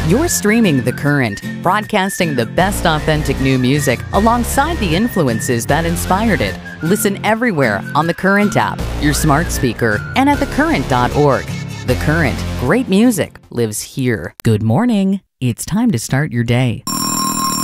You're streaming The Current, broadcasting the best authentic new music alongside the influences that inspired it. Listen everywhere on The Current app, your smart speaker, and at thecurrent.org. The Current, great music lives here. Good morning. It's time to start your day.